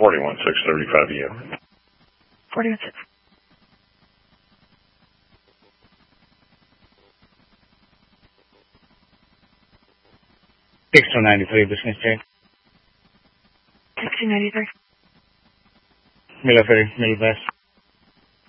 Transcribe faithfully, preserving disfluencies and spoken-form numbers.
forty-one six thirty-five E M. forty-one six. sixteen ninety-three, business check. sixteen ninety-three. Military, Middle West.